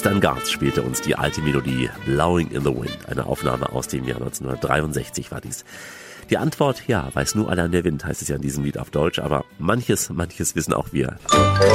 Stan Getz spielte uns die alte Melodie Blowing in the Wind. Eine Aufnahme aus dem Jahr 1963 war dies. Die Antwort, ja, weiß nur allein der Wind, heißt es ja in diesem Lied auf Deutsch, aber manches wissen auch wir.